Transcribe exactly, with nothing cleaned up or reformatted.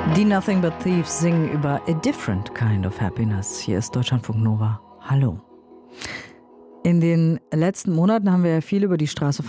Die Nothing But Thieves singen über a different kind of happiness. Hier ist Deutschlandfunk Nova. Hallo. In den letzten Monaten haben wir ja viel über die Straße